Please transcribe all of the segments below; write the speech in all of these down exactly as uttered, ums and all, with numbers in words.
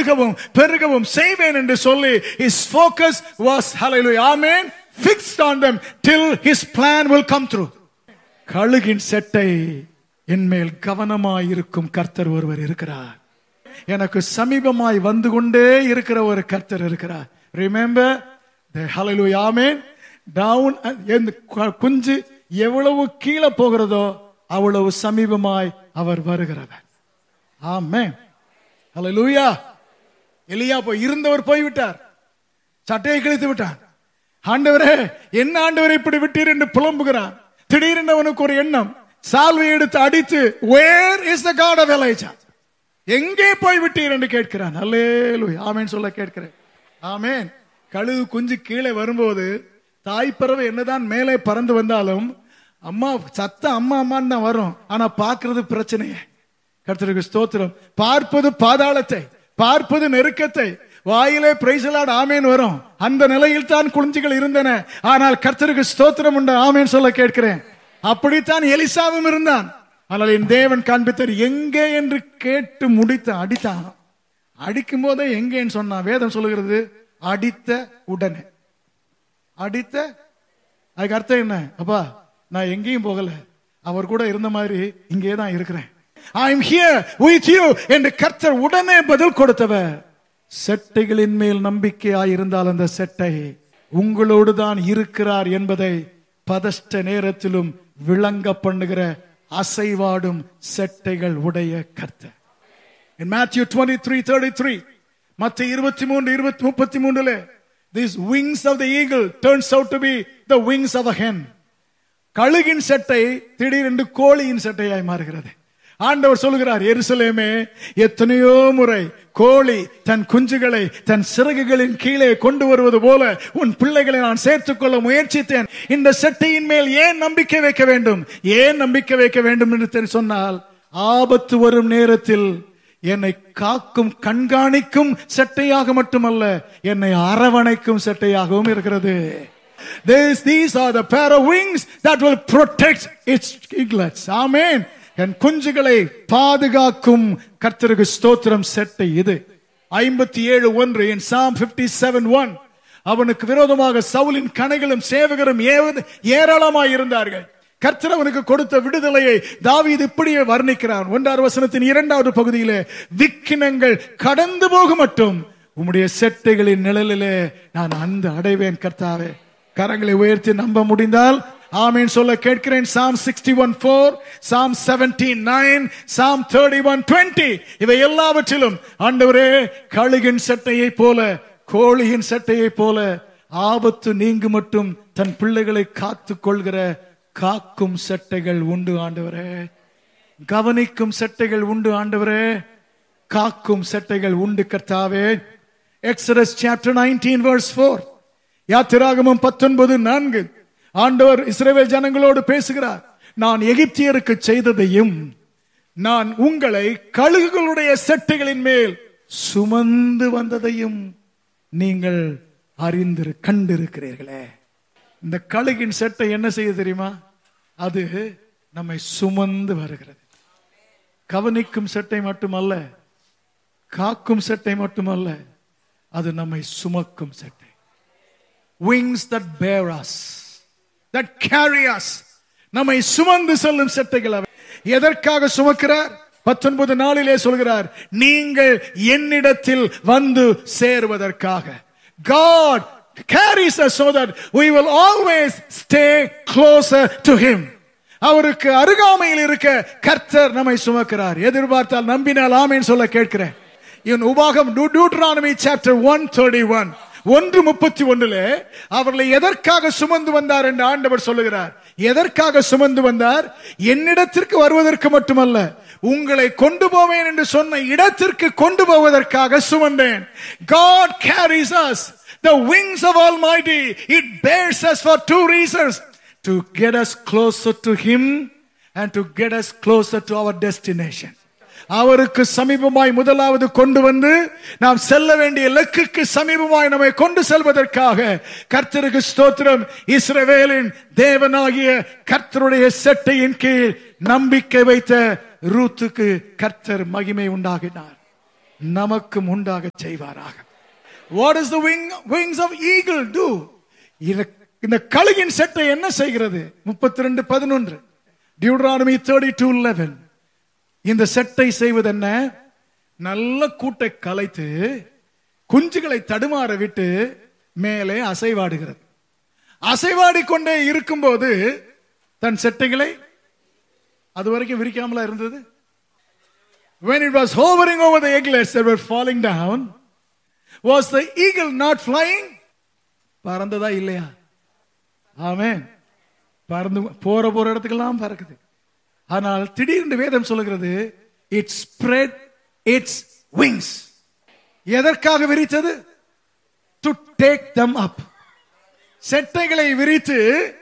பலுகவும் பெருகவும் செய்வேன் என்று சொல்லி his focus was, hallelujah, amen, fixed on them till his plan will come through. கழுகின் செட்டை என்மேல் கவனமாய் இருக்கும் கர்த்தர் ஒருவர் இருக்கிறார். எனக்கு சமீபமாய் வந்து கொண்டே இருக்கிற ஒரு கர்த்தர் இருக்கிறார். Remember the, hallelujah, amen, down, குஞ்சு எவ்வளவு கீழே போகிறதோ அவ்வளவு சமீபமாய் அவர் வருகிறவர். ஆமென், ஹல்லேலூயா. எலியா போய் இருந்தவர் போய்விட்டார், சட்டையை கிழித்து விட்டார். ஆண்டவரே, என்ன ஆண்டவரை இப்படி விட்டீர் என்று புலம்புகிறான். திடீரென்று அவனுக்கு ஒரு எண்ணம், சால்வை எடுத்து அடித்து, where is the God of Elijah, எங்கே போய் விட்டீர் என்று கேட்கிறான். ஹல்லேலூயா, ஆமென் சொல்ல கேட்கிறேன். ஆமென். கழுகு குஞ்சு கீழே வரும்போது தாய் பறவை என்னதான் மேலே பறந்து வந்தாலும் அம்மா சத்த அம்மா அம்மான்னு தான் வரும். ஆனா பார்க்கிறது பிரச்சனையே. கர்த்தருக்கு ஸ்தோத்திரம். பார்ப்பது பாதாளத்தை, பார்ப்பது நெருக்கத்தை. வாயிலே பிரைஸ் தி லார்ட் ஆமென் வரும். அந்த நிலையில் தான் குஞ்சுகள் இருந்தன. ஆனால் கர்த்தருக்கு ஸ்தோத்திரம் உண்டு. ஆமென் சொல்ல கேட்கிறேன். அப்படித்தான் எலிசாவும் இருந்தான். ஆனால் என் தேவன் காண்பித்தார். எங்கே என்று கேட்டு முடித்த அடித்தான். அடிக்கும் போதே எங்கேன்னு சொன்னான். வேதம் சொல்லுகிறது அடித்த உடனே. அடித்த, அதுக்கு அர்த்தம் என்ன? அப்பா, நான் எங்கேயும் போகல, அவர் கூட இருந்த மாதிரி இங்கே தான் இருக்கிறேன். I am here with you என்று கர்த்தர் உடனே பதில் கொடுத்தவர். செட்டைகளின் மேல் நம்பிக்கையாய் இருந்தால் அந்த செட்டை உங்களோடு தான் இருக்கிறார் என்பதை பதஷ்ட நேரத்திலும் விளங்க பண்ணுகிற அசைவாடும் செட்டைகள் உடைய கர்த்தர். In Matthew twenty-three thirty-three, மத்தேயு இருபத்தி மூன்று முப்பத்தி மூன்று, these wings of the eagle turns out to be the wings of a hen. கழுகின் செட்டை திடீரென்று கோழியின் செட்டையாய் மாறுகிறது. ஆண்டவர் சொல்கிறார், எருசலேமே, எத்தனையோ முறை கோழி தன் குஞ்சுகளை தன் சிறகுகளின் கீழே கொண்டு வருவது போல உன் பிள்ளைகளை நான் சேர்த்துக் கொள்ள முயற்சித்தேன். இந்த செட்டையின் மேல் ஏன் நம்பிக்கை வைக்க வேண்டும்? ஏன் நம்பிக்கை வைக்க வேண்டும் என்று சொன்னால், ஆபத்து வரும் நேரத்தில் என்னை காக்கும் கண்காணிக்கும் செட்டையாக மட்டுமல்ல, என்னை அரவணைக்கும் செட்டையாகவும் இருக்கிறது. This, these are the pair of wings that will protect its eaglets. Amen. என் குஞ்சுகளை பாதுகாக்கும் கர்த்தருக்கு ஸ்தோத்திரம் செட்டை இது. ஐம்பத்தி ஏழு ஒன்று, in Psalm fifty-seven one, அவனுக்கு விரோதமாக சவுலின் கணைகளும் சேவகரும் ஏராளமாய் இருந்தார்கள். கர்த்தர் அவனுக்கு கொடுத்த விடுதலையை தாவீது இப்படியே வர்ணிக்கிறான். ஒன்றாவது வசனத்தின் இரண்டாவது பகுதியிலே, விக்கினங்கள் கடந்து போக மட்டும் உம்முடைய செட்டைகளின் நிழலிலே நான் அந்த அடைவேன். கர்த்தாவே, கரங்களை உயர்த்தி நம்ப முடிந்தால் ஆமென் சொல்ல கேட்கிறேன். Psalm sixty-one four, Psalm seventeen nine, Psalm thirty-one twenty, இவை எல்லாவற்றிலும் ஆண்டவரே, கழுகின் செட்டையை போல கோழியின் செட்டையை போல ஆபத்து நீங்கு மட்டும் தன் பிள்ளைகளை காத்துக் கொள்கிற காக்கும் செட்டைகள் உண்டு ஆண்டவரே. கவனிக்கும் செட்டைகள் உண்டு ஆண்டவரே. காக்கும் செட்டைகள் உண்டு கர்த்தாவே. Exodus chapter nineteen verse four, யாத்திராகமம் பத்தொன்பது நான்கு, ஆண்டவர் இஸ்ரவேல் ஜனங்களோடு பேசுகிறார். நான் எகிப்தியருக்கு செய்ததையும் நான் உங்களை கழுகுகளுடைய செட்டைகளின் மேல் சுமந்து வந்ததையும் நீங்கள் அறிந்து கண்டிருக்கிறீர்களே. இந்த கழுகின் செட்டை என்ன செய்ய தெரியுமா? அது நம்மை சுமந்து வருகிறது. கவனிக்கும் செட்டை மட்டுமல்ல, காக்கும் செட்டை மட்டுமல்ல, அது நம்மை சுமக்கும் செட்டை. Wings that bear us, that carry us, நம்மை சுமந்து செல்லும் செட்டைகள். எதற்காக சுமக்கிறார்? பத்தொன்பது நாளிலே சொல்கிறார், நீங்கள் என்னிடத்தில் வந்து சேருவதற்காக. God carries us so that we will always stay closer to him. அவருக்கு அருகாமையில் இருக்க கர்த்தர் நம்மை சுமக்கிறார். எதிர்பார்த்தால் நம்பினால் ஆமென் சொல்ல கேட்கிறேன். இன் உபாகம் Deuteronomy chapter one thirty-one, ஒன்று முப்பத்தி ஒன்றிலே அவர்களை எதற்காக சுமந்து வந்தார் என்று ஆண்டவர் சொல்லுகிறார். எதற்காக சுமந்து வந்தார்? என்னிடத்திற்கு வருவதற்கு மட்டுமல்ல, உங்களை கொண்டு போவேன் என்று சொன்ன இடத்திற்கு கொண்டு போவதற்காக சுமந்தேன். God carries us, the wings of Almighty. It bears us for two reasons: to get us closer to him and to get us closer to our destination. அவருக்கு சமீபமாய் முதலாவது கொண்டு வந்து நாம் செல்ல வேண்டிய இலக்குக்கு சமீபமாய் நம்மை கொண்டு செல்வதற்காக. கர்த்தருக்கு ஸ்தோத்திரம். இஸ்ரவேலின் தேவனாகிய கர்த்தருடைய செட்டையின் கீழ் நம்பிக்கை வைத்த ரூத்துக்கு கர்த்தர் மகிமை உண்டாகினார். நமக்கு உண்டாக செய்வாராக. What does the wing, wings of eagle do? இந்த கழுகின் செட்டை என்ன செய்கிறது? முப்பத்தி ரெண்டு பதினொன்று Deuteronomy thirty-two eleven. இந்த செட்டை செய்வது என்ன? நல்ல கூட்டை கலைத்து குஞ்சுகளை தடுமாற விட்டு மேலே அசைவாடுகிறது. அசைவாடிக்கொண்டே இருக்கும்போது தன் செட்டைகளை அது வரைக்கும் விரிக்காமலா இருந்தது. When it was hovering over the eaglets that were falling down, was the eagle not flying? பறந்ததா இல்லையா? ஆமென். பறந்து போற போற இடத்துக்கெல்லாம் பறக்குது. ஆனால் திடீர்னு வேதம் சொல்லுகிறது, it spread its wings. எதற்காக விரித்தது? To take them up. செட்டைகளை விரித்து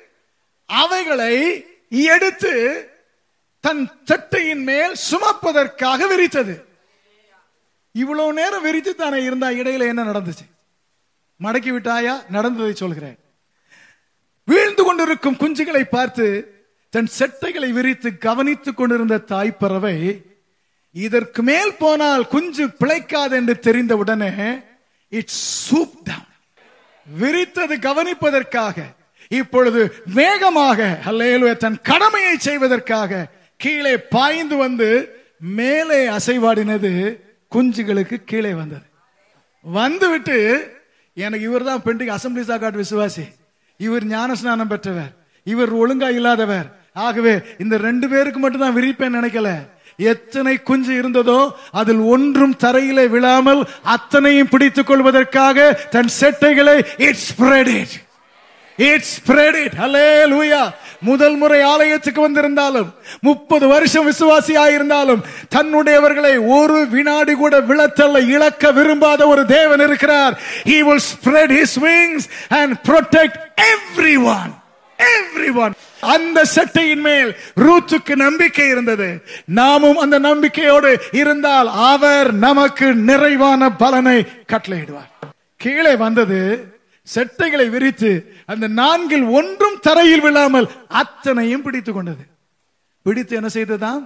அவைகளை எடுத்து தன் செட்டையின் மேல் சுமப்பதற்காக விரித்தது. இவ்வளவு நேரம் விரித்து தானே இருந்தா, இடையில என்ன நடந்துச்சு? மடக்கி விட்டாயா? நடந்ததை சொல்கிறேன். வீழ்ந்து கொண்டிருக்கும் குஞ்சுகளை பார்த்து தன் செட்டைகளை விரித்து கவனித்துக் கொண்டிருந்த தாய்ப்பறவை, இதற்கு மேல் போனால் குஞ்சு பிழைக்காது என்று தெரிந்தவுடனே இட் சூப் டவுன். விரித்தது கவனிப்பதற்காக, இப்பொழுது வேகமாக ஹல்லேலூயா தன் கடமையை செய்வதற்காக கீழே பாய்ந்து வந்து மேலே அசைவாடினது. குஞ்சுகளுக்கு கீழே வந்தது. வந்துவிட்டு, எனக்கு இவர் தான் பெண்டிங் அசம்பிளிஸ் ஆஃப் காட் விசுவாசி, இவர் ஞானஸ்நானம் பெற்றவர், இவர் ஒழுங்கா இல்லாதவர், ஆகவே இந்த ரெண்டு பேருக்கு மட்டும் தான் விரிப்பேன் நினைக்கல. எத்தனை குஞ்சு இருந்ததோ அதில் ஒன்றும் தரையிலே விழாமல் அத்தனையும் பிடித்துக் கொள்வதற்காக தன் செட்டைகளை it spread it it spread it ஹல்லேலூயா. முதல் முறை ஆலயத்துக்கு வந்திருந்தாலும், முப்பது வருஷம் விசுவாசி ஆயிருந்தாலும், தன்னுடையவர்களை ஒரு வினாடி கூட விழத்தல்ல இழக்க விரும்பாத ஒரு தேவன் இருக்கிறார். He will spread his wings and protect everyone. Everyone. அந்த செட்டையின் மேல் ரூத்துக்கு நம்பிக்கை இருந்தது. நாமும் அந்த நம்பிக்கையோடு இருந்தால் அவர் நமக்கு நிறைவான பலனை கட்டளையிடுவார். கீழே வந்தது, செட்டைகளை விரித்து அந்த நான்கில் ஒன்றும் தரையில் விழாமல் அத்தனையும் பிடித்துக் கொண்டது. பிடித்து என்ன செய்ததாம்?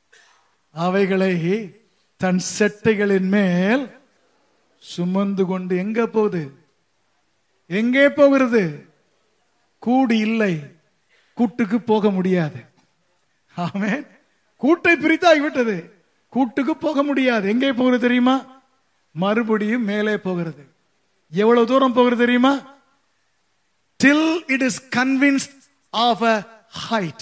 அவைகளை தன் செட்டைகளின் மேல் சுமந்து கொண்டு எங்க போகுது? எங்கே போகிறது? கூடு இல்லை, கூட்டுக்கு போக முடியாது. ஆமென். கூட்டை பிரித்தாகிவிட்டது, கூட்டுக்கு போக முடியாது. எங்கே போகிறது தெரியுமா? மறுபடியும் மேலே போகிறது. எவ்வளவு தூரம் போகிறது தெரியுமா? Till it is convinced of a height.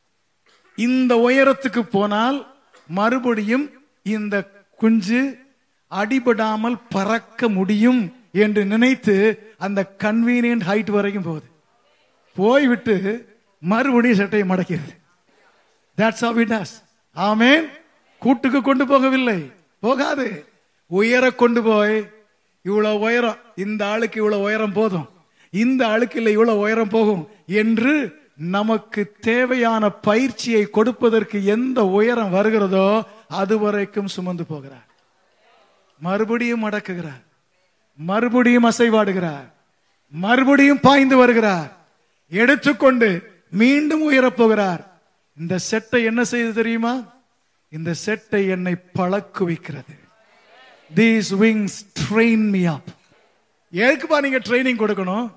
இந்த உயரத்துக்கு போனால் மறுபடியும் இந்த குஞ்சு அடிபடாமல் பறக்க முடியும் என்று நினைத்து அந்த கன்வீனியன்ட் ஹைட் வரைக்கும் போகுது. போய்விட்டு மறுபடியும் சட்டையை மடக்கிறது. That's how it does. ஆமென். கூட்டுக்கு கொண்டு போகவில்லை, போகாது. உயர கொண்டு போய், இவ்வளவு உயரம், இந்த ஆளுக்கு இவ்வளவு உயரம் போதும், இந்த ஆளுக்கு இல்லை இவ்வளவு உயரம் போகும் என்று நமக்கு தேவையான பயிற்சியை கொடுப்பதற்கு எந்த உயரம் வருகிறதோ அது வரைக்கும் சுமந்து போகிறார். மறுபடியும் மடக்குகிறார், மறுபடியும் அசைவாடுகிறார், மறுபடியும் பாய்ந்து வருகிறார், எடுத்துக்கொண்டு மீண்டும் உயரப் போகிறார். இந்த செட்டை என்ன செய்து தெரியுமா? இந்த செட்டை என்னை பழக்குவிக்கிறது. These wings train me up. எதுக்குப்பா நீங்க ட்ரைனிங் கொடுக்கணும்?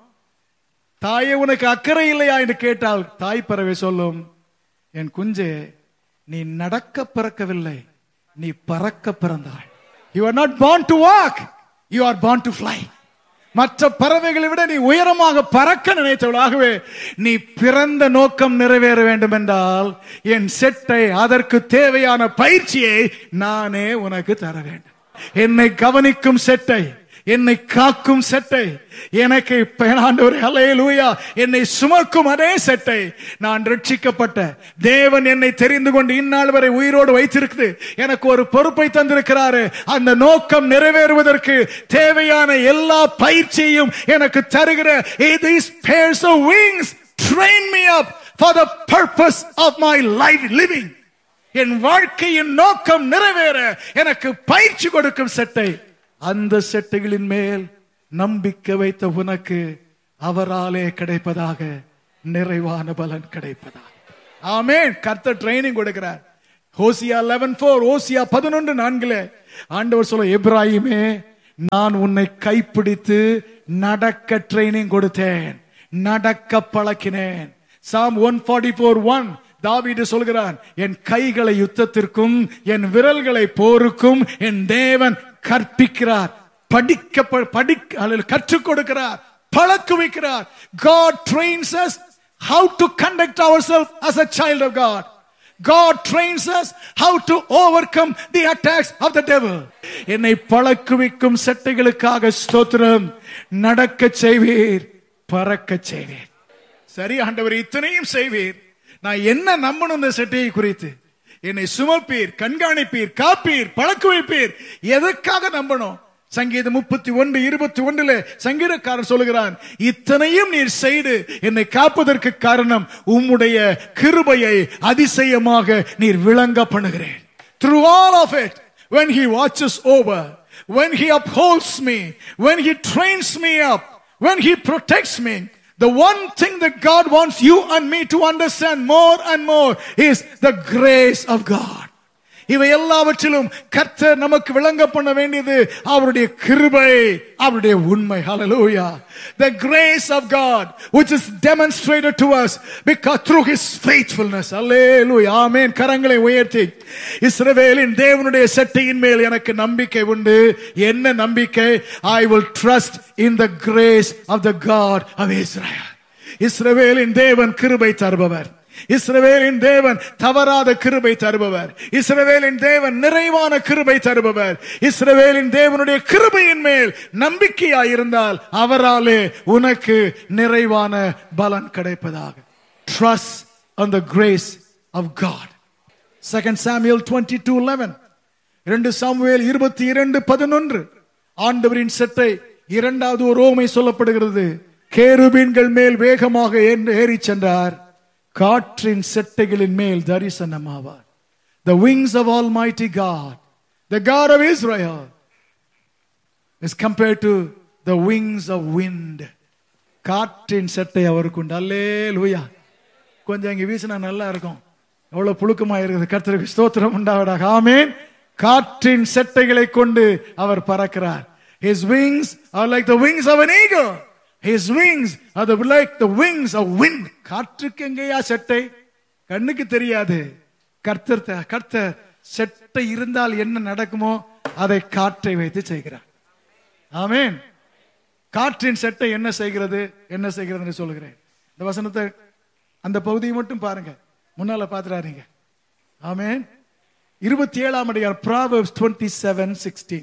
தாயே உனக்கு அக்கறை இல்லையா என்று கேட்டால் தாய் பறவை சொல்லும், என் குஞ்சே நீ நடக்க பிறக்கவில்லை, நீ பறக்க பிறந்தாள். You are not born to walk, you are born to fly. மற்ற பறவைகளை விட நீ உயரமாக பறக்க நினைத்தவளாகவே நீ பிறந்த நோக்கம் நிறைவேற வேண்டும் என்றால் என் செட்டை, அதற்கு தேவையான பயிற்சியை நானே உனக்கு தர வேண்டும். என்னை கவனிக்கும் செட்டை, என்னை காக்கும் செட்டை, எனக்கு ஹல்லேலூயா என்னை சுமக்கும் அதே செட்டை, நான் ரட்சிக்கப்பட்ட தேவன் என்னை தெரிந்து கொண்டு இந்நாள் வரை உயிரோடு வைத்திருக்கு, எனக்கு ஒரு பொறுப்பை தந்திருக்கிறாரு. அந்த நோக்கம் நிறைவேறுவதற்கு தேவையான எல்லா பயிற்சியையும் எனக்கு தருகிற these pairs of wings train me up for the purpose of my life living. என் வாழ்க்கையின் நோக்கம் நிறைவேற எனக்கு பயிற்சி கொடுக்கும் செட்டை, அந்த செட்டைகளின் மேல் நம்பிக்கை வைத்த உனக்கு அவராலே கிடைப்பதாக நிறைவான பலன் கிடைப்பதாக. ஆமென். கர்த்தர் ட்ரைனிங் கொடுக்கிறார். ஹோசியா eleven four, ஓசியா பதினொன்று நான்கிலே ஆண்டவர் சொல்ல, எப்ராஹிமே நான் உன்னை கைப்பிடித்து நடக்க ட்ரைனிங் கொடுத்தேன், நடக்க பழக்கினேன். Psalm one forty-four one, தாவீது சொல்கிறான், என் கைகளை யுத்தத்திற்கும் என் விரல்களை போருக்கும் என் தேவன் கற்பிக்கிறார், படிக்க படிக்க கற்றுக் கொடுக்கிறார், பழக்குவிக்கிறார். God trains us how to conduct ourselves as a child of God. God trains us how to overcome the attacks of the devil. என்னை பழக்குவிக்கும் சட்டைகளுக்காக ஸ்தோத்திரம். நடக்க செய்வீர், பறக்க செய்வீர். சரி ஆண்டவர், இத்தனையும் செய்வீர், நான் என்ன நம்பணும் இந்த சட்டையை குறித்து? என்னை சுமப்பீர், கண்காணிப்பீர், காப்பீர், பழக்குவிப்பீர். எதற்காக நம்பணும்? சங்கீதம் முப்பத்தி ஒன்று இருபத்தி ஒன்றுல சங்கீதக்காரன் சொல்லுகிறான், இத்தனையும் நீர் செய்து என்னை காப்பதற்கு காரணம் உம்முடைய கிருபையை அதிசயமாக நீர் விளங்க பண்ணுகிறேன். Through all of it, when he watches over, when he upholds me, when he trains me up, when he protects me, the one thing that God wants you and me to understand more and more is the grace of God. இவை எல்லாவற்றிலும் கர்த்தர் நமக்கு விளங்க பண்ண வேண்டியது அவருடைய கிருபை, அவருடைய உண்மை. ஹல்லேலூயா. The grace of God which is demonstrated to us because through his faithfulness. ஹல்லேலூயா. ஆமென். கரங்களை உயர்த்தி, இஸ்ரவேலின் தேவனுடைய சட்டையின் மேல் எனக்கு நம்பிக்கை உண்டு. என்ன நம்பிக்கை? I will trust in the grace of the God of Israel. இஸ்ரவேலின் தேவன் கிருபை தருபவர். இஸ்ரவேலின் தேவன் தவறாத கிருபை தருபவர். இஸ்ரவேலின் தேவன் நிறைவான கிருபை தருபவர். இஸ்ரவேலின் தேவனுடைய கிருபையின் மேல் நம்பிக்கையாயிருந்தால் அவராலே உனக்கு நிறைவான பலன் கிடைப்பதாக. Trust on the grace of God. Second Samuel twenty-two eleven, இரண்டு சாமுவேல் இருபத்தி இரண்டு பதினொன்று. ஆண்டவரின் சட்டை இரண்டாவது ஒரு ஓமை சொல்லப்படுகிறது. கேருபீன்கள் மேல் வேகமாக ஏறி சென்றார், காற்றின் செட்டைகளின் மேல் தரிசனமாவார். The wings of Almighty God, the God of Israel, is compared to the wings of wind. காற்றின் செட்டை அவருக்கு உண்டு. அல்லேலூயா. கொஞ்சம் இங்க வீசினா நல்லா இருக்கும். எவ்வளவு புழுக்கமா இருக்குது. கர்த்தருக்கு ஸ்தோத்திரம் உண்டாவதாக. ஆமென். காற்றின் செட்டைகளை கொண்டு அவர் பறக்கிறார். His wings are like the wings of an eagle. His wings are the, like the wings of wind. காற்றுக்கு எங்கேயா செட்டை? கண்ணுக்கு தெரியாது. கர்த்தர் கர்த்தர் செட்டை இருந்தால் என்ன நடக்குமோ அதை காற்றை வைத்து செய்கிறார். ஆமென். காற்றின் செட்டை என்ன செய்கிறது? என்ன செய்கிறது சொல்லுகிறேன். இந்த வசனத்தை அந்த பகுதியை மட்டும் பாருங்க, முன்னால பாத்துறாருங்க. ஆமென். இருபத்தி ஏழாம் அதிகாரம் Proverbs twenty-seven sixteen.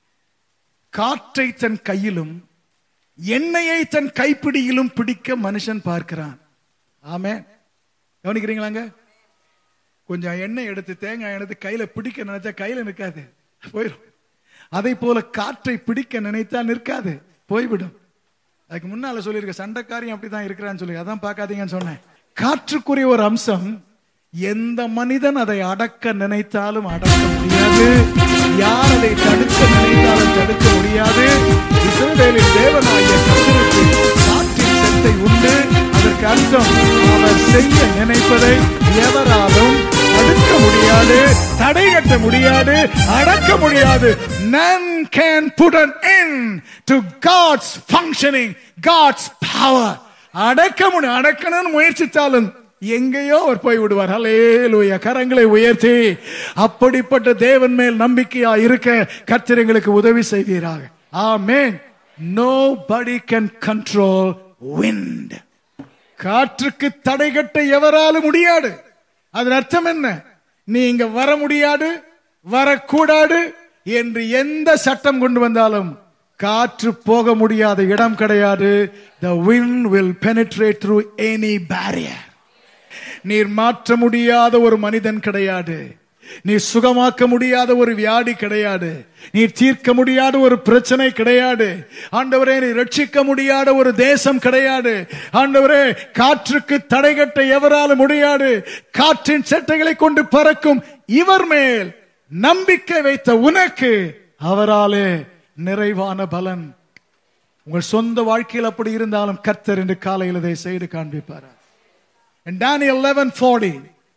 காற்றை தன் கையிலும் எண்ணெயை தன் கைப்பிடியிலும் பிடிக்க மனுஷன் பார்க்கிறான். ஆமென். கவனிக்கிறீங்களாங்க? கொஞ்சம் எண்ணெய் எடுத்து தேங்காய் எடுத்து கையில பிடிக்க நினைச்சா கையில நிற்காது, போயிடும். அதை போல காற்றை பிடிக்க நினைத்தா நிற்காது, போய்விடும். அதுக்கு முன்னால சொல்லியிருக்க சண்டைக்காரியும் அப்படிதான் இருக்கிறான்னு சொல்லி அதான் பார்க்காதீங்கன்னு சொன்னேன். காற்றுக்குரிய ஒரு அம்சம், எந்த மனிதன் அதை அடக்க நினைத்தாலும் அடக்க முடியாது, யார் அதை தடுக்க நினைத்தாலும் தடுக்க முடியாது. இஸ்ரவேலின் தேவனாகிய கர்த்தருக்கு காற்றின் சட்டை உண்டு. அதற்கு அர்த்தம், அவர் செய்ய நினைப்பதை எவராலும் தடுக்க முடியாது, தடை கட்ட முடியாது, அடக்க முடியாது. None can put an end to God's functioning, God's power. அடக்க முடியும். அடக்கணும்னு முயற்சித்தாலும் எங்கேயோ அவர் போய் விடுவார். ஹல்லேலூயா. கரங்களை உயர்த்தி அப்படிப்பட்ட தேவன் மேல் நம்பிக்கையா இருக்க கர்த்தர் எங்களுக்கு உதவி செய்வீராக. ஆமென். Nobody can control wind. காற்றுக்கு தடை கட்ட எவராலும் முடியாது. அதன் அர்த்தம் என்ன? நீ இங்க வர முடியாது, வரக்கூடாது என்று எந்த சட்டம் கொண்டு வந்தாலும் காற்று போக முடியாத இடம் கிடையாது. The wind will penetrate through any barrier. நீர் மாற்ற முடியாத ஒரு மனிதன் கிடையாது, நீ சுகமாக்க முடியாத ஒரு வியாதி கிடையாது, நீ தீர்க்க முடியாத ஒரு பிரச்சனை கிடையாது. ஆண்டவரே, நீ ரட்சிக்க முடியாத ஒரு தேசம் கிடையாது. ஆண்டவரே, காற்றுக்கு தடை கட்ட எவராலும் முடியாது. காற்றின் சட்டைகளை கொண்டு பறக்கும் இவர் மேல் நம்பிக்கை வைத்த உனக்கு அவராலே நிறைவான பலன். உங்கள் சொந்த வாழ்க்கையில் அப்படி இருந்தாலும் கர்த்தர் என்று காலையில் இதை செய்து காண்பிப்பார். In Daniel eleven forty,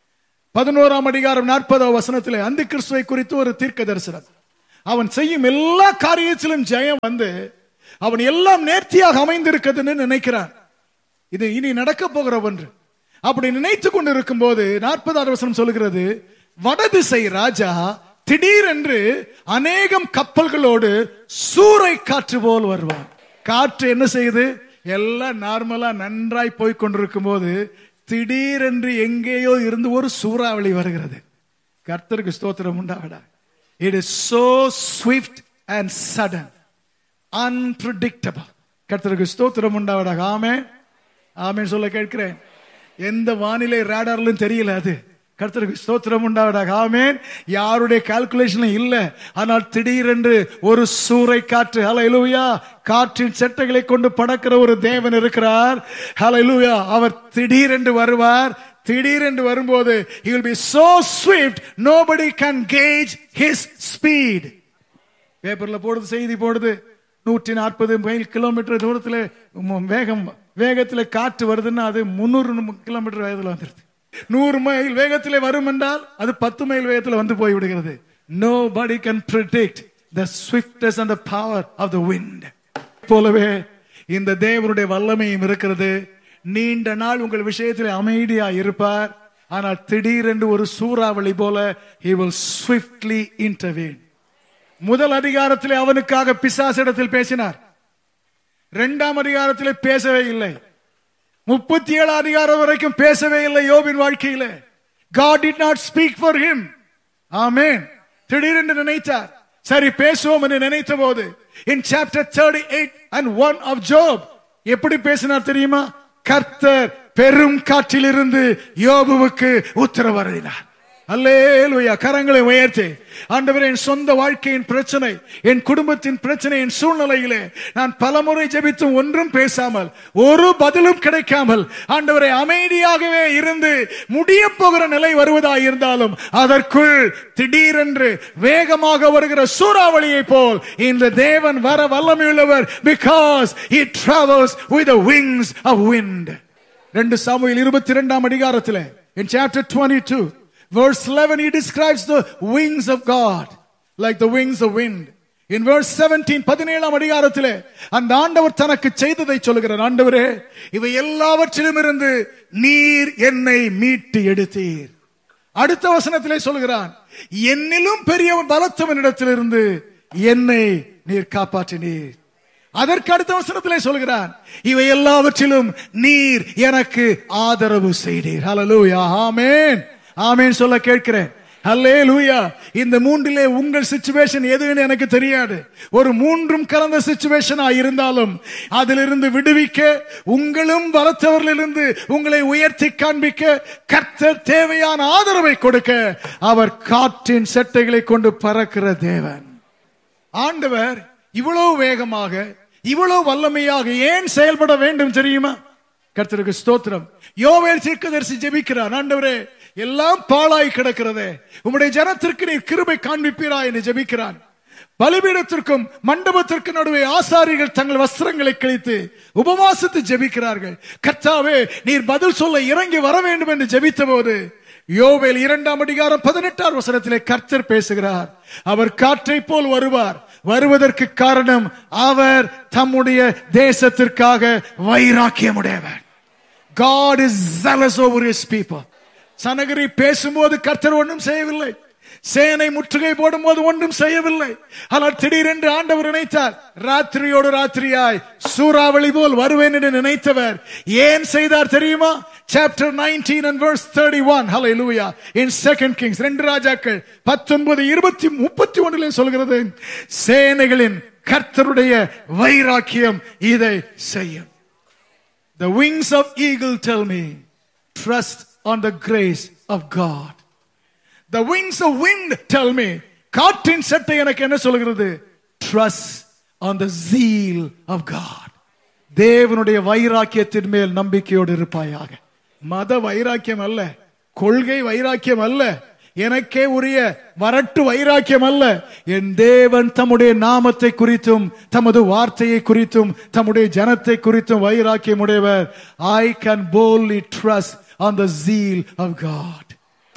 பதினோராம் அதிகாரம் நாற்பதாம் வசனத்திலே அந்த கிறிஸ்துவை குறித்து ஒரு தீர்க்க தரிசனம். அவன் செய்யும் எல்லா காரியத்திலும் ஜெயம் வந்து அவன் எல்லாம் நேர்த்தியாக அமைந்திருக்குதுன்னு நினைக்கிறான். இது இனி நடக்க போகிற ஒன்று. அப்படி நினைத்து கொண்டு இருக்கும் போது நாற்பதாவது வசனம் சொல்லுகிறது, வடதிசை ராஜா திடீரென்று அநேகம் கப்பல்களோடு சூறை காற்று போல் வருவான். காற்று என்ன செய்யுது? எல்லாம் நார்மலா நன்றாய் போய் கொண்டிருக்கும் போது திடீரென்று எங்கேயோ இருந்து ஒரு சூறாவளி வருகிறது. கர்த்தருக்கு ஸ்தோத்திரம் உண்டாவதா. It is so swift and sudden, unpredictable. கர்த்தருக்கு ஸ்தோத்திரம் உண்டாவதா. ஆமென் ஆமென் சொல்ல கேட்கிறேன். எந்த வானிலை ரேடார்லும் தெரியல. அது கர்த்தருக்கு ஸ்தோத்திரம் உண்டாவதாக. ஆமென். யாருடைய கால்குலேஷனும் இல்ல. ஆனால் திடீரென்று ஒரு சூறை காற்று, ஹல்லேலூயா, காற்றின் செட்டைகளை கொண்டு பறக்கிற ஒரு தேவன் இருக்கிறார். ஹல்லேலூயா. அவர் திடீரென்று வருவார். திடீரென்று வரும்போது he will be so swift nobody can gauge his speed. பேப்பர்ல போடுது, செய்தி போடுது, நூற்றி நாற்பது மைல் கிலோமீட்டர் தூரத்தில் வேகம் வேகத்தில் காற்று வருதுன்னா அது முன்னூறு கிலோமீட்டர் வேகத்தில் வந்துருது. நூறு மைல் வேகத்தில் வரும் என்றால் அது பத்து மைல் வேகத்தில் வந்து போய் விடுகிறது. Nobody can predict the swiftness and the power of the wind. போலவே இந்த தேவனுடைய வல்லமையும் இருக்கிறது. நீண்ட நாள் உங்கள் விஷயத்தில் அமைதியா இருப்பார். ஆனால் திடீரென்று ஒரு சூறாவளி போல he will swiftly intervene. முதல் அதிகாரத்திலே அவனுக்காக பிசாசிடத்தில் பேசினார். இரண்டாம் அதிகாரத்திலே பேசவே இல்லை. முப்பத்தி ஏழு அதிகாரம் வரைக்கும் பேசவே இல்லை யோபின் வாழ்க்கையில. God did not speak for him. ஆமென். திடீரென்று நினைத்தார், சரி பேசுவோம் என்று நினைத்த போது in chapter thirty-eight and one of Job எப்படி பேசினார் தெரியுமா? கர்த்தர் பெரும் காற்றிலிருந்து யோபுவுக்கு உத்தரவு அருளினார். அல்லேலூயா. கரங்களை உயர்த்தி, ஆண்டவரே, என் சொந்த வாழ்க்கையின் பிரச்சனை, என் குடும்பத்தின் பிரச்சனை, என் சூழ்நிலையிலே நான் பலமுறை ஜெபித்தும் ஒன்றும் பேசாமல், ஒரு பதிலும் கிடைக்காமல், ஆண்டவரே, அமைதியாகவே இருந்து முடிய போகிற நிலை வருவதாக இருந்தாலும் அதற்குள் திடீரென்று வேகமாக வருகிற சூறாவளியை போல் இந்த தேவன் வர வல்லமையுள்ளவர். because he travels with the wings of wind. ரெண்டு சாமுவேல் இருபத்தி இரண்டாம் அதிகாரத்திலே in chapter twenty-two verse eleven he describes the wings of God like the wings of wind. In verse seventeen பதினேழாம் அதிகாரத்திலே அந்த ஆண்டவர் தனக்கு செய்ததை சொல்கிறார். ஆண்டவரே, இவை எல்லாவற்றிலும் இருந்து நீர் என்னை மீட்டு எடுத்தீர். அடுத்த வசனத்திலே சொல்கிறான், என்னிலும் பெரிய பலத்தவனிடத்திலிருந்து என்னை நீர் காப்பாற்றினீர். அதற்கு அடுத்த வசனத்திலே சொல்கிறான், இவை எல்லாவற்றிலும் நீர் எனக்கு ஆதரவு செய்தீர். ஹல்லேலூயா. ஆமென் ஆமென் சொல்ல கேட்கிறேன். ஹல்லேலூயா. இந்த மூன்றிலே உங்கள் சிச்சுவேஷன் எதுன்னு எனக்கு தெரியாது. ஒரு மூன்றும் கலந்த சிச்சுவேஷனா இருந்தாலும் அதிலிருந்து விடுவிக்க, உங்களும் பலத்தவர்களிலிருந்து உங்களை உயர்த்தி காண்பிக்க கர்த்தர் தேவையான ஆதரவை கொடுக்க அவர் காற்றின் செட்டைகளை கொண்டு பறக்கிற தேவன். ஆண்டவர் இவ்வளவு வேகமாக, இவ்வளவு வல்லமையாக ஏன் செயல்பட வேண்டும் தெரியுமா? கர்த்தருக்கு ஸ்தோத்திரம். யோவேல் தீர்க்கதரிசி ஜெபிக்கிறார், ஆண்டவரே, எல்லாம் பாழாய் கிடக்கிறதே, உம்முடைய ஜனத்திற்கு நீர் கிருபை காண்பிப்பீரா என்று ஜெபிக்கிறான். பலிபீடத்திற்கும் மண்டபத்திற்கு நடுவே ஆசாரிகள் தங்கள் வஸ்திரங்களை கிழித்து உபவாசித்து ஜெபிக்கிறார்கள். கர்த்தாவே, நீர் பதில் சொல்ல இறங்கி வர வேண்டும் என்று ஜெபித்த போது யோவேல் இரண்டாம் அதிகாரம் பதினெட்டாம் வசனத்திலே கர்த்தர் பேசுகிறார். அவர் காற்றை போல் வருவார். வருவதற்கு காரணம் அவர் தம்முடைய தேசத்திற்காக வைராக்கியமுடையவர். God is zealous over his people. சனகரி பேசும்போது கர்த்தர் ஒன்றும் செய்யவில்லை. சேனை முற்றுகை போடும் போது ஒன்றும் செய்யவில்லை. ஆனால் திடீரென்று ஆண்டவர் நினைத்தார், ராத்திரியோடு ராத்திரியாய் சூறாவளி போல் வருவேன் என்று நினைத்தவர் ஏன் செய்தார் தெரியுமா? chapter nineteen and verse thirty-one. hallelujah. in second Kings ரெண்டு ராஜாக்கள் பத்தொன்பது இருபத்தி முப்பத்தி ஒன்றிலே சொல்கிறது, சேனைகளின் கர்த்தருடைய வைராக்கியம் இதை செய்யும். The wings of eagle tell me, trust on the grace of God. The wings of wind tell me, காற்றின் சட்டை எனக்கு என்ன சொல்கிறது? Trust on the zeal of God. தேவனுடைய வைராக்கியத்தின் மேல் நம்பிக்கையோடு இருப்பாயாக. மத வைராக்கியம் அல்ல, கொள்கை வைராக்கியம் அல்ல, எனக்கே உரிய வரட்டு வைராக்கியம் அல்ல. என் தேவன் தம்முடைய நாமத்தை குறித்தும் தமது வார்த்தையை குறித்தும் தம்முடைய ஜனத்தை குறித்தும் வைராக்கியம் உடையவர். I can boldly trust on the zeal of God.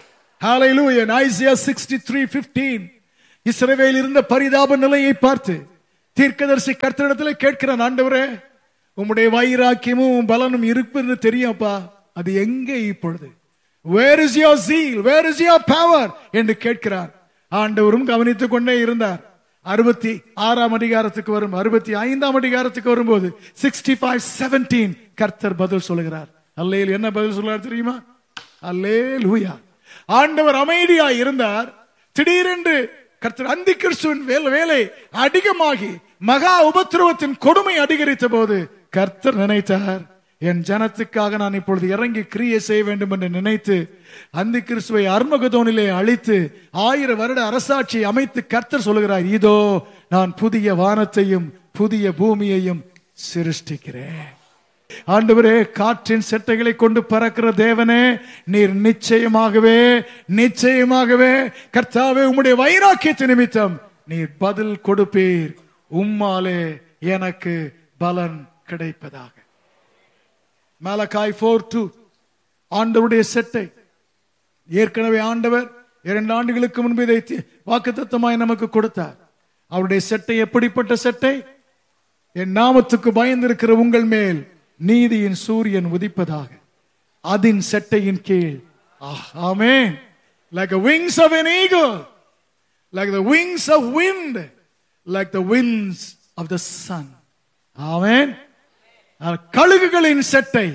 Hallelujah. Isaiah sixty-three fifteen. இஸ்ரவேல் இருந்த பரிதாப நிலையை பார்த்து தீர்க்கதரிசி கர்த்தரிடத்தில் கேட்கிறான், ஆண்டவரே உம்முடைய வைராக்கியமும் பலனும் இருப்புன்னு தெரியும்ப்பா, அது எங்கே இப்பொழுது? Where is your zeal? Where is your power? என்று கேட்கிறார். ஆண்டவரும் கவனித்துக் கொண்டே இருந்தார். அறுபத்தி ஆறாம் அதிகாரத்துக்கு வரும், அறுபத்தி ஐந்தாம் அதிகாரத்துக்கு வரும்போது சிக்ஸ்டி ஃபைவ் செவன்டீன் கர்த்தர் பதில் சொல்லுகிறார். அல்லேலூயா. என்ன பதில் சொல்றார் தெரியுமா? அல்லேலூயா. ஆண்டவர் அமைதியா இருந்தார். திடீரென்று கர்த்தர் அந்தி கிறிஸ்துவின் வேலை அதிகமாகி மகா உபத்திரவத்தின் கொடுமை அதிகரித்த போது கர்த்தர் நினைத்தார், என் ஜனத்துக்காக நான் இப்பொழுது இறங்கி கிரியை செய்ய வேண்டும் என்று நினைத்து அந்தி கிறிஸ்துவை அர்மகதோனிலே அழித்து ஆயிரம் வருட அரசாட்சி அமைத்து கர்த்தர் சொல்லுகிறார், இதோ நான் புதிய வானத்தையும் புதிய பூமியையும் சிருஷ்டிக்கிறேன். ஆண்டவரே, காற்றின் செட்டைகளை கொண்டு பறக்கிற தேவனே, நீர் நிச்சயமாகவே நிச்சயமாகவே கர்த்தாவே உம்முடைய வைராக்கியத்தின் நிமித்தம் நீர் பதில் கொடுப்பீர். உம்மாலே எனக்கு பலன் கிடைப்பதாக. மலாக்காய் நான்கு இரண்டு. ஆண்டவருடைய செட்டை ஏற்கனவே ஆண்டவர் இரண்டு ஆண்டுகளுக்கு முன்பு இதை வாக்குத்தத்தமாய் நமக்கு கொடுத்தார். அவருடைய செட்டை எப்படிப்பட்ட செட்டை? என் நாமத்துக்கு பயந்திருக்கிற உங்கள் மேல் நீதியின் சூரியன் உதிப்பதாக. அதின் செட்டையின் கீழ், ஆமென், like the wings of an eagle, like the wings of wind, like the winds of the sun. ஆமென். கழுகுகளின் செட்டை,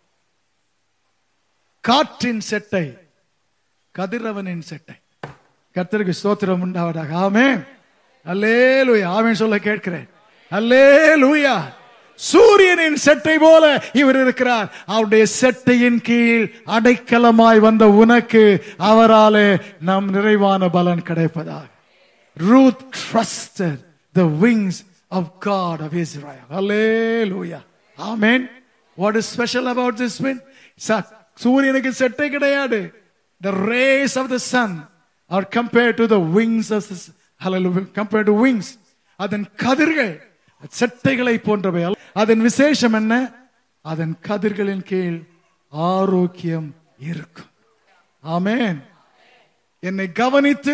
காற்றின் செட்டை, கதிரவனின் செட்டை. கர்த்தருக்கு ஸ்தோத்திரம் உண்டாவதாக. ஆமென். அல்லேலூயா. ஆமென் சொல்ல கேட்கிறேன். அல்லேலூயா. சூரியனின் செட்டை போல இவர் இருக்கிறார். அவருடைய செட்டையின் கீழ் அடைக்கலமாய் வந்த உனக்கு அவராலே நம் நிறைவான பலன் கிடைப்பதாக. Ruth trusted the wings of God of Israel. Hallelujah. Amen. What is special about this wind? சூரியனுக்கு செட்டை கிடையாது. The rays of the sun are compared to the wings of the, hallelujah, compared to wings. அதன் கதிர்கள் செட்டைகளை போன்றவை. அதன் விசேஷம் என்ன? அதன் கதிர்களின் கீழ் ஆரோக்கியம் இருக்கும். ஆமென். என்னை கவனித்து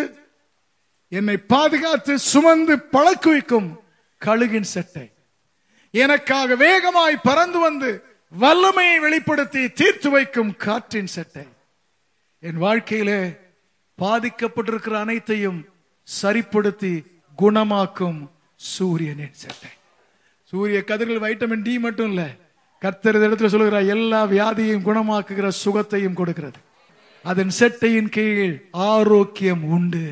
என்னை பாதுகாத்து சுமந்து பழக்குவிக்கும் கழுகின் செட்டை, எனக்காக வேகமாய் பறந்து வந்து வல்லமையை வெளிப்படுத்தி தீர்த்து வைக்கும் காற்றின் செட்டை, என் வாழ்க்கையிலே பாதிக்கப்பட்டிருக்கிற அனைத்தையும் சரிப்படுத்தி குணமாக்கும் சூரியனின் செட்டை. சூரிய கதிர்கள் வைட்டமின் டி மட்டும் இல்ல, கர்த்தர் இடத்துல சொல்லுகிறார், எல்லா வியாதியையும் குணமாக்குகிற சுகத்தையும் கொடுக்கிறது. அதன் செட்டையின் கீழ் ஆரோக்கியம் உண்டு.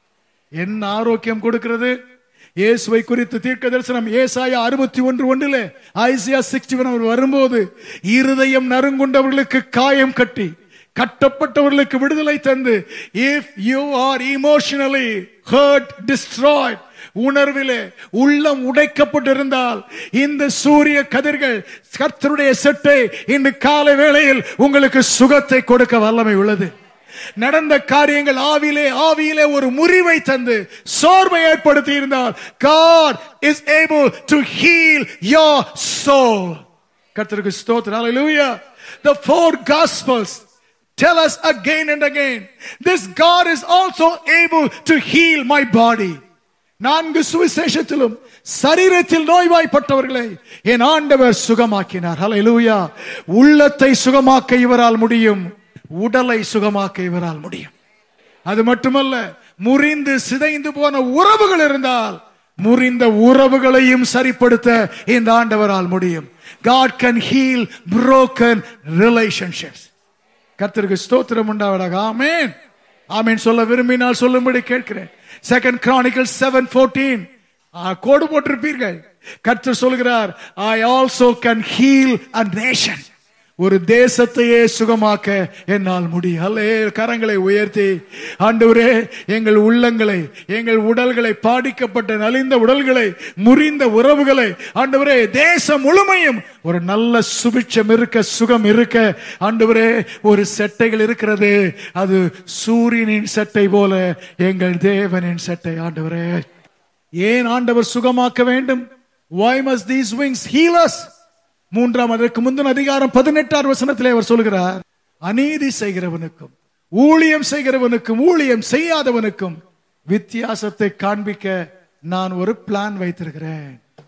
என்ன ஆரோக்கியம் கொடுக்கிறது? இயேசுவை குறித்து தீர்க்க தரிசனம் ஏசாயா அறுபத்தி ஒன்று ஒன்றிலே ஐசியா சிக்ஸ்டி ஒன் அவர் வரும்போது, இருதயம் நறுங்குண்டவர்களுக்கு காயம் கட்டி கட்டப்பட்டவர்களுக்கு விடுதலை தந்து, if you are emotionally hurt, destroyed, உணர்விலே உள்ளம் உடைக்கப்பட்டிருந்தால் இந்த சூரிய கதிர்கள் கர்த்தருடைய செட்டை இன்று காலை வேளையில் உங்களுக்கு சுகத்தை கொடுக்க வல்லமை உள்ளது. நடந்த காரியங்கள் ஆவியிலே ஆவியிலே ஒரு முறிவை தந்து சோர்வை ஏற்படுத்தி இருந்தால், God is able to heal your soul. கர்த்தருக்கு ஸ்தோத்திரம். Hallelujah. The four gospels tell us again and again, this God is also able to heal my body. நான்கு சுவிசேஷத்திலும் சரீரத்தில் நோய்வாய்ப்பட்டவர்களை என் ஆண்டவர் சுகமாக்கினார். ஹல்லேலூயா. உள்ளத்தை சுகமாக்க இவரால் முடியும், உடலை சுகமாக்க இவரால் முடியும். அது மட்டுமல்ல, முறிந்து சிதைந்து போன உறவுகள் இருந்தால் முறிந்த உறவுகளையும் சரிப்படுத்த இந்த ஆண்டவரால் முடியும். God can heal broken relationships. கர்த்தருக்கு ஸ்தோத்திரம் உண்டாவதாக. ஆமென். ஆமென் சொல்ல விரும்பினால் சொல்லும்படி கேட்கிறேன். செகண்ட் Chronicles seven fourteen கோடு போட்டிருப்பீர்கள். கர்த்தர் சொல்கிறார், I also can heal a nation. ஒரு தேசத்தையே சுகமாக்க என்னால் முடியும். அல்லே, கரங்களை உயர்த்தி, ஆண்டவரே, எங்கள் உள்ளங்களை, எங்கள் உடல்களை, பாதிக்கப்பட்ட நலிந்த உடல்களை, முறிந்த உறவுகளை, ஆண்டவரே, தேசம் முழுமையும் ஒரு நல்ல சுபிட்சம் இருக்க, சுகம் இருக்க, ஆண்டவரே, ஒரு செட்டைகள் இருக்கிறது. அது சூரியனின் செட்டை போல எங்கள் தேவனின் செட்டை. ஆண்டவரே, ஏன் ஆண்டவர் சுகமாக்க வேண்டும்? Why must these wings heal us? மூன்றாம் அதற்கு முந்தின அதிகாரம் பதினெட்டாம் வசனத்திலே அவர் சொல்கிறார், அநீதி செய்கிறவனுக்கும் ஊழியம் செய்கிறவனுக்கும் ஊழியம் செய்யாதவனுக்கும் வித்தியாசத்தை காண்பிக்க நான் ஒரு பிளான் வைத்திருக்கிறேன்.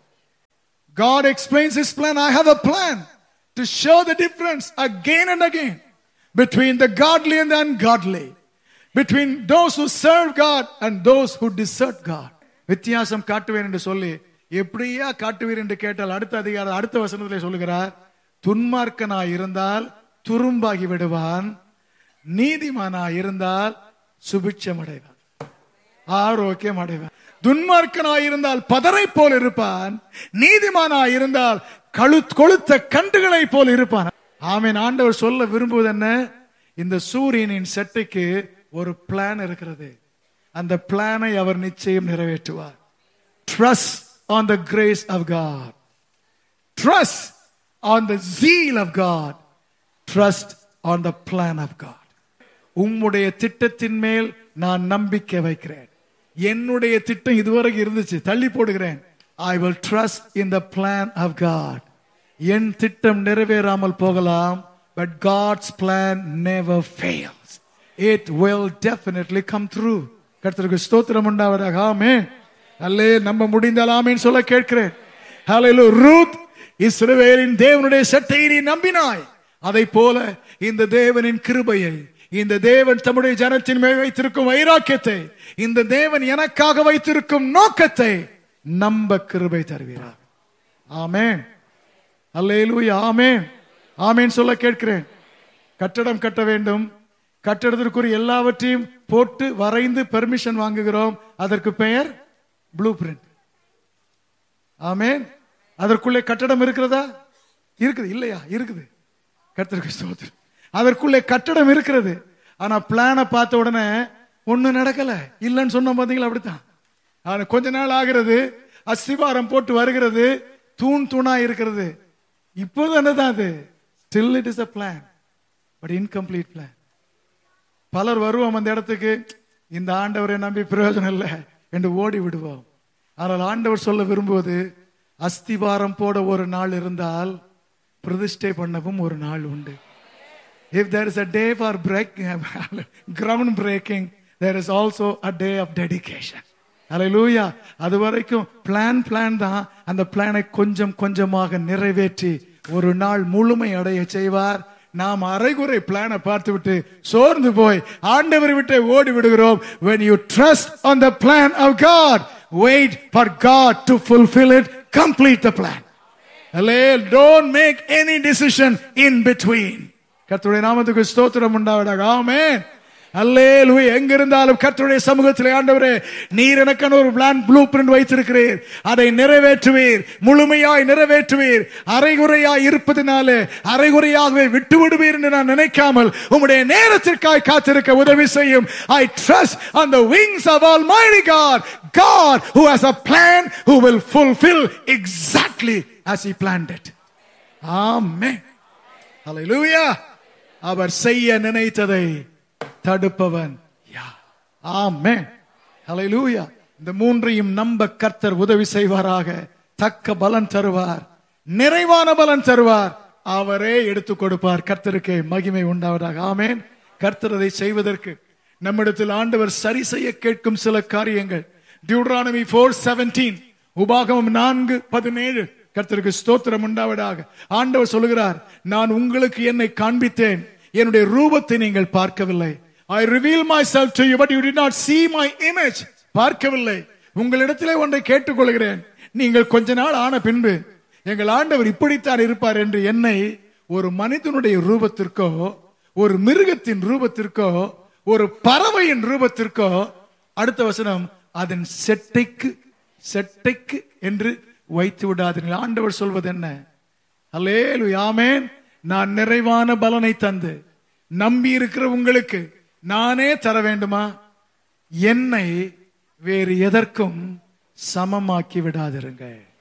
God explains his plan. I have a plan to show the difference again and again between the godly and the ungodly, between those who serve God and those who desert God. வித்தியாசம் காட்டுவேன் என்று சொல்லி எப்படியா காட்டுவீர் என்று கேட்டால் அடுத்த அதிகாரம் அடுத்த வசனத்திலே சொல்லுகிறார், துன்மார்க்கனாய் இருந்தால் துரும்பாகி விடுவான், நீதிமானாய் இருந்தால் சுபிட்சம் அடைவான், ஆரோக்கியம் அடைவான். துன்மார்க்கனாய் இருந்தால் பதரை போல் இருப்பான், நீதிமானாய் இருந்தால் கழு கொளுத்த கண்டுகளை போல் இருப்பான். ஆமென். ஆண்டவர் சொல்ல விரும்புவது என்ன? இந்த சூரியனின் செட்டைக்கு ஒரு பிளான் இருக்கிறது. அந்த பிளானை அவர் நிச்சயம் நிறைவேற்றுவார். Trust on the grace of God. Trust on the zeal of God. Trust on the plan of God. உம்முடைய திட்டத்தின் மேல் நான் நம்பிக்கை வைக்கிறேன். என்னுடைய திட்டம் இதுவரை இருந்துச்சு, தள்ளி போடுகிறேன். I will trust in the plan of God. என் திட்டம் நிறைவேறாமல் போகலாம், but God's plan never fails. It will definitely come through. கர்த்தருக்கு ஸ்தோத்திரம் உண்டாவதாக. ஆமென். அல்லே நம்ப முடிந்தால் ஆமென் சொல்ல கேட்கிறேன். ஹல்லேலூயா. ரூத் இஸ்ரவேலின் தேவனுடைய சட்டையை நீ நம்பினாய், அதை போல இந்த தேவனின் கிருபையை, இந்த தேவன் தம்முடைய ஜனத்தின் மேல் வைத்திருக்கும் வைராக்கியத்தை, இந்த தேவன் எனக்காக வைத்திருக்கும் நோக்கத்தை நம்ப கிருபை தருகிறார். ஆமென். அல்லேலூயா. ஆமென். ஆமென் சொல்ல கேட்கிறேன். கட்டடம் கட்ட வேண்டும், கட்டடத்திற்குரிய எல்லாவற்றையும் போட்டு வரைந்து பெர்மிஷன் வாங்குகிறோம். அதற்கு பெயர் ப்ளூ பிரிண்ட். ஆமென். அதற்குள்ளே கட்டடம் இருக்கிறதா? இருக்குது. இல்லையா? இருக்குது. கர்த்தருக்கு ஸ்தோத்திரம். அதற்குள்ளே கட்டடம் இருக்கிறது. ஆனா பிளான பார்த்த உடனே ஒண்ணு நடக்கல, இல்லன்னு சொன்ன பாத்தீங்களா? அப்படித்தான். ஆனா கொஞ்ச நாள் ஆகிறது, அஸ்திவாரம் போட்டு வருகிறது, தூண் தூணா இருக்கிறது. இப்போது என்னதான் அது? Still it is a plan, but incomplete plan. பலர் வருவோம் அந்த இடத்துக்கு, இந்த ஆண்டவரை நம்பி பிரயோஜனம் இல்லை என்று ஓடி விடுவோம். ஆனால் ஆண்டவர் சொல்ல விரும்புவது, அஸ்திவாரம் போட ஒரு நாள் இருந்தால் பிரதிஷ்டை பண்ணவும் ஒரு நாள் உண்டு. If there is a day for breaking, ground breaking, there is also a day of dedication. Hallelujah. அது வரைக்கும் பிளான் பிளான் தான். அந்த பிளானை கொஞ்சம் கொஞ்சமாக நிறைவேற்றி ஒரு நாள் முழுமை அடைய செய்வார். நாம் அரைகுறை பிளானை பார்த்து விட்டு சோர்ந்து போய் ஆண்டவரை விட்டு ஓடி விடுகிறோம். When you trust on the plan of God, wait for God to fulfill it, complete the plan. Hallelujah. Don't make any decision in between. கர்த்தருடைய நாமத்துக்கு ஸ்தோத்திரம் உண்டாவதாக. ஆமென். அல்லேலூயா. எங்க இருந்தாலும் கர்த்தருடைய சமூகத்திலே, ஆண்டவரே நீர் எனக்கான ஒரு பிளான் ப்ளூ பிரிண்ட் வைத்திருக்கிறீர், அதை நிறைவேற்றுவீர், முழுமையாய் நிறைவேற்றுவீர். அரைகுறையாய் இருப்பதினாலே அரைகுறையாகவே விட்டு விடுவீர் என்று நான் நினைக்காமல் உம்முடைய நேரத்திற்காய் காத்திருக்க உதவி செய்யும். I trust on the wings of Almighty God, God who has a plan, who will fulfill exactly as he planned it. Amen. Hallelujah. அவர் செய்ய நினைத்ததை தடுப்பவன் யார்? ஆமென். ஹல்லேலூயா. இந்த மூன்றையும் நம்ப கர்த்தர் உதவி செய்வாராக. தக்க பலன் தருவார், நிறைவான பலன் தருவார், அவரே எடுத்துக் கொடுப்பார். கர்த்தருக்கு மகிமை உண்டாவதாக. ஆமென். கர்த்தர் அதை செய்வதற்கு நம்மிடத்தில் ஆண்டவர் சரி செய்ய கேட்கும் சில காரியங்கள். Deuteronomy four seventeen, உபாகமம் நான்கு பதினேழு. கர்த்தருக்கு ஸ்தோத்திரம் உண்டாவதாக. ஆண்டவர் சொல்லுகிறார், நான் உங்களுக்கு என்னை காண்பித்தேன், என்னுடைய ரூபத்தை நீங்கள் பார்க்கவில்லை. I reveal myself to you, but you did not see my image. பார்க்கவில்லை. உங்களிடத்திலே ஒன்றை கேட்டுக்கொள்கிறேன், நீங்கள் கொஞ்ச நாள் ஆன பின்பு எங்கள் ஆண்டவர் இப்படித்தான் இருப்பார் என்று என்னை ஒரு மனிதனுடைய ரூபத்திற்கோ, ஒரு மிருகத்தின் ரூபத்திற்கோ, ஒரு பறவையின் ரூபத்திற்கோ, அடுத்த வசனம் அதன் செட்டைக்கு செட்டைக்கு என்று வைத்து விடாதீர்கள். ஆண்டவர் சொல்வது என்ன? அல்லேலூயா. ஆமென். நான் நிறைவான பலனை தந்து நம்பி இருக்கிற உங்களுக்கு நானே தர வேண்டுமா? என்னை வேறு எதற்கும் சமமாக்கி விடாதிருங்க.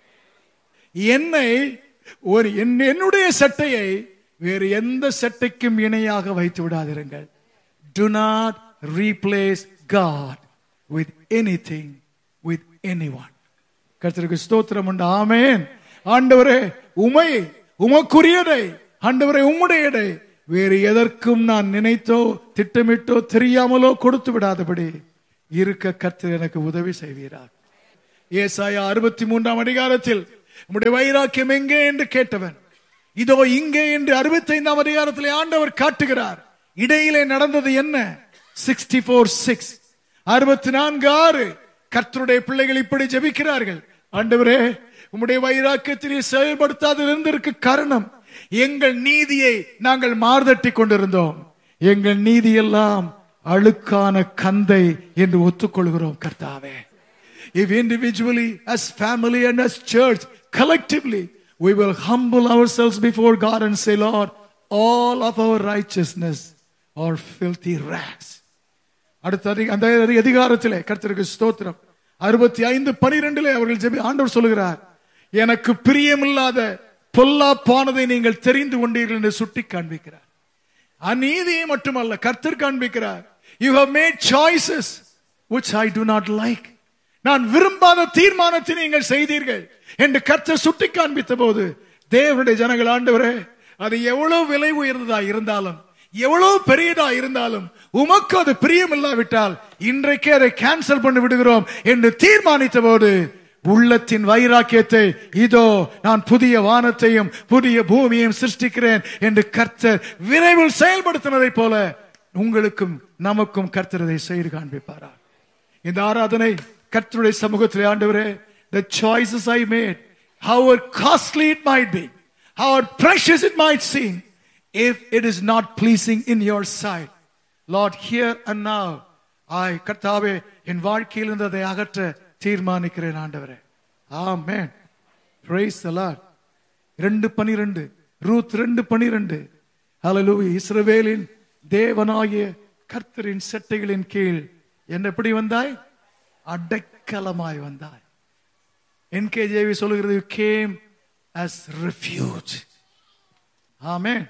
என்னை ஒரு என்னுடைய சட்டையை வேறு எந்த சட்டைக்கும் இணையாக வைத்து விடாதிருங்கள். Do not replace God with anything, with anyone. கர்த்தருக்கு ஸ்தோத்திரம் உண்டு. ஆமென். ஆண்டவரே உம்மை, உமக்குரியதை, ஆண்டவரே உம்முடையதை வேறு எதற்கும் நான் நினைத்தோ திட்டமிட்டோ தெரியாமலோ கொடுத்து விடாதபடி இருக்க கர்த்தர் எனக்கு உதவி செய்வீராக. ஏசாயா அறுபத்தி மூன்றாம் அதிகாரத்தில் உம்முடைய வைராக்கியம் எங்கே என்று கேட்டவன் இதோ இங்கே என்று அறுபத்தி ஐந்தாம் அதிகாரத்திலே ஆண்டவர் காட்டுகிறார். இடையிலே நடந்தது என்ன? சிக்ஸ்டி போர் சிக்ஸ் அறுபத்தி நான்கு ஆறு கர்த்தருடைய பிள்ளைகள் இப்படி ஜெபிக்கிறார்கள். ஆண்டவரே, உம்முடைய வைராக்கியத்திலே செயல்படுத்தாது இருந்திருக்கு காரணம் எங்கள் நீதியை நாங்கள் மார்தட்டி கொண்டிருந்தோம். எங்கள் நீதி எல்லாம் அழுக்கான கந்தை என்று ஒத்துக்கொள்கிறோம் கர்த்தாவே. If individually, as family and as church, collectively, we will humble ourselves before God and say, Lord, all of our righteousness are filthy rags. அடுத்த அந்த அதிகாரத்திலே கர்த்தருக்கு ஸ்தோத்திரம். அறுபத்தி ஐந்து பனிரெண்டிலே அவர்கள் ஜெபி ஆண்டவர் சொல்லுகிறார், எனக்கு பிரியமில்லாத பொல்லாப்பானதை நீங்கள் தெரிந்து கொண்டீர்கள் என்று சுட்டி காண்பிக்கிறார். அநீதியை மட்டுமல்ல கர்த்தர் காண்பிக்கிறார். You have made choices which I do not like. நான் விரும்பாத தீர்மானத்தை நீங்கள் செய்தீர்கள் என்று கர்த்தர் சுட்டி காண்பித்த போது தேவனுடைய ஜனங்கள், ஆண்டவரே, அது எவ்வளவு விலை உயர்ந்ததா இருந்தாலும் எவ்வளவு பெரியதா இருந்தாலும் உமக்கு அது பிரியமில்லாவிட்டால் இன்றைக்கே அதை கேன்சல் பண்ணி விடுகிறோம் என்று தீர்மானித்த போது உள்ளத்தின் வைராக்கியத்தை, இதோ நான் புதிய வானத்தையும் புதிய பூமியையும் சிருஷ்டிக்கிறேன் என்று கர்த்தர் விரைவில் செயல்படுத்தினதை போல உங்களுக்கும் நமக்கும் கர்த்தர் அதை செய்து காண்பிப்பாரா. இந்த ஆராதனை கர்த்தருடைய சமூகத்திலே, ஆண்டவரே, the choices I made, however costly it might be, however precious it might seem, if it is not pleasing in your sight, Lord, here and now I, கர்த்தாவே, என் வாழ்க்கையில் இருந்ததை அகற்ற தீர்மானிக்கிறேன் ஆண்டவரே. ஆமென். Praise the Lord. ரெண்டு பனிரெண்டு ரூத் ரெண்டு பனிரெண்டு ஹல்லேலூயா. இஸ்ரவேலின் தேவனாகிய கர்த்தரின் செட்டைகளின் கீழ் என்ன எப்படி வந்தாய்? அடைக்கலமாய் வந்தாய். என்கேஜேவி சொல்லுகிறது, you came as refuge. ஆமென்,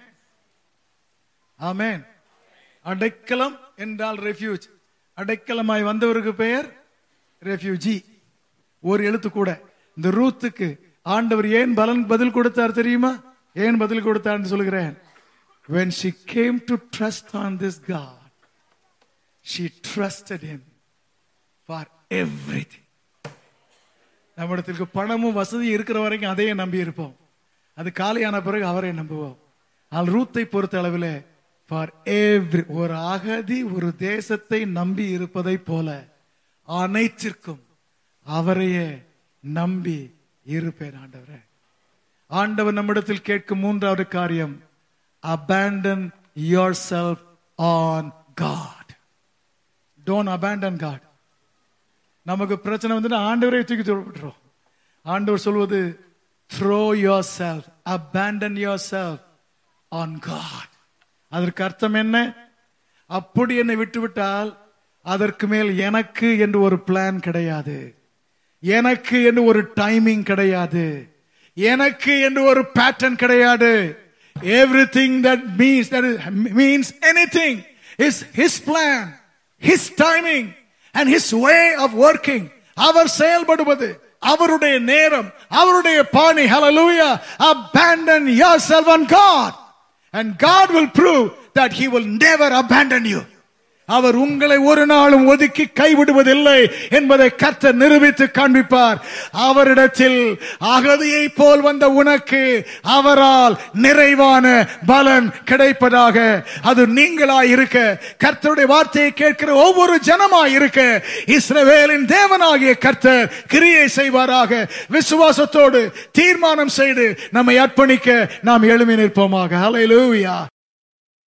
ஆமென். அடைக்கலம் என்றால் ரெஃப்யூஜ். அடைக்கலமாய் வந்தவருக்கு பெயர் ரெஃப்யூஜி. ஒரு எழுத்து கூட. இந்த ரூத்துக்கு ஆண்டவர் ஏன் பலன் பதில் கொடுத்தார் தெரியுமா? ஏன் பதில் கொடுத்தார் சொல்கிறேன். When she came to trust on this God, she trusted him for everything. நம்மிடத்திற்கு பணமும் வசதி இருக்கிற வரைக்கும் அதையே நம்பி இருப்போம். அது காலியான பிறகு அவரை நம்புவோம். ஆனால் ரூத்தை பொறுத்த அளவில் ஃபார் எவ்ரி, ஒரு அகதி ஒரு தேசத்தை நம்பி இருப்பதை போல அனைத்திற்கும் அவரையே நம்பி இருப்பேன் ஆண்டவரே. ஆண்டவர் நம்மிடத்தில் கேட்கும் மூன்றாவது காரியம், abandon yourself on God. Don't abandon God. நமக்கு பிரச்சனை வந்து ஆண்டவரை தூக்கி விட்டுறோம். ஆண்டவர் சொல்வது, throw yourself, abandon yourself on God. அதற்கு அர்த்தம் என்ன? அப்படி என்னை விட்டுவிட்டால் அதற்கு மேல் எனக்கு என்று ஒரு பிளான் கிடையாது, எனக்கு என்று ஒரு டைமிங் கிடையாது, எனக்கு என்று ஒரு பேட்டர்ன் கிடையாது. Everything that means that means anything is his plan, his timing and his way of working. அவர் செயல்படுவது, அவருடைய நேரம், அவருடைய பாணி. Hallelujah. Abandon yourself on God and God will prove that he will never abandon you. அவர் உங்களை ஒரு நாளும் ஒதுக்கி கைவிடுவதில்லை என்பதை கர்த்தர் நிரூபித்து காண்பிப்பார். அவரிடத்தில் அகதியை போல் வந்த உனக்கு அவரால் நிறைவான பலன் கிடைப்பதாக. அது நீங்களாய் இருக்க, கர்த்தருடைய வார்த்தையை கேட்கிற ஒவ்வொரு ஜனமாய் இருக்க இஸ்ரவேலின் தேவனாகிய கர்த்தர் கிரியை செய்வாராக. விசுவாசத்தோடு தீர்மானம் செய்து நம்மை அர்ப்பணிக்க நாம் எழும்பி நிற்போமாக. ஹல்லேலூயா.